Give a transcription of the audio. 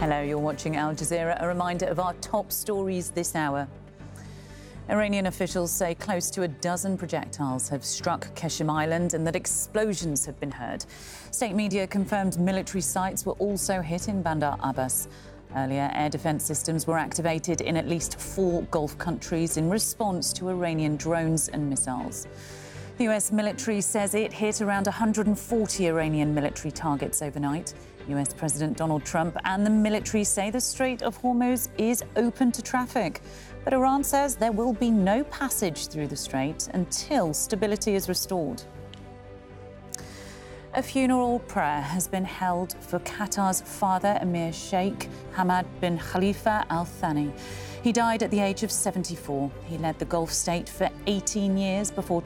Hello, you're watching Al Jazeera. A reminder of our top stories this hour. Iranian officials say close to a dozen projectiles have struck Qeshm Island and that explosions have been heard. State media confirmed military sites were also hit in Bandar Abbas. Earlier, air defence systems were activated in at least 4 Gulf countries in response to Iranian drones and missiles. The US military says it hit around 140 Iranian military targets overnight. US President Donald Trump and the military say the Strait of Hormuz is open to traffic. But Iran says there will be no passage through the strait until stability is restored. A funeral prayer has been held for Qatar's father, Emir Sheikh Hamad bin Khalifa Al Thani. He died at the age of 74. He led the Gulf state for 18 years before